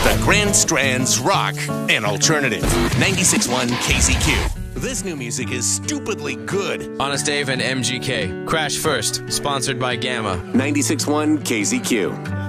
The Grand Strands rock and alternative. 96.1 KZQ. This new music is stupidly good. Honest Dave and MGK. Crash First, sponsored by Gamma. 96.1 KZQ.